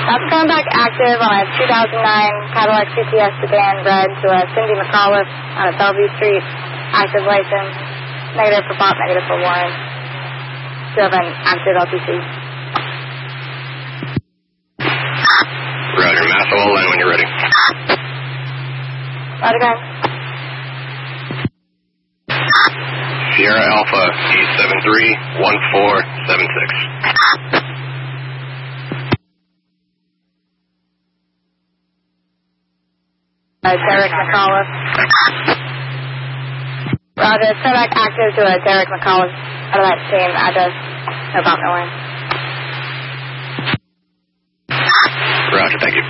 That's going back active on a 2009 Cadillac CTS sedan red to a Cindy McAuliffe on a Bellevue Street. Active license. Negative for Bob, negative for Warren. Still have an active LTC. Roger, Massa will land when you're ready. Roger, guys. Sierra Alpha 873-1476. Derek McAuliffe. Roger, send back active to a Derek McAuliffe out of that same address. No problem, no worries. Roger, thank you.